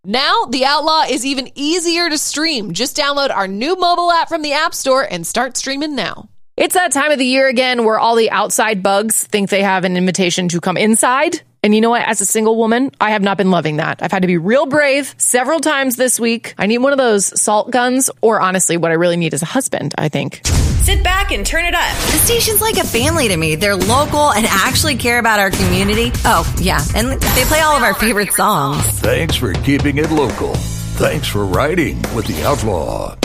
Now, The Outlaw is even easier to stream. Just download our new mobile app from the App Store and start streaming now. It's that time of the year again where all the outside bugs think they have an invitation to come inside. And you know what? As a single woman, I have not been loving that. I've had to be real brave several times this week. I need one of those salt guns, or honestly, what I really need is a husband, I think. Sit back and turn it up. The station's like a family to me. They're local and actually care about our community. Oh, yeah, and they play all of our favorite songs. Thanks for keeping it local. Thanks for riding with The Outlaw.